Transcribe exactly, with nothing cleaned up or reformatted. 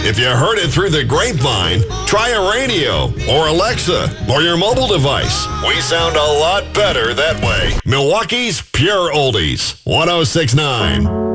If you heard it through the grapevine, try a radio or Alexa or your mobile device. We sound a lot better that way. Milwaukee's Pure Oldies, one oh six point nine.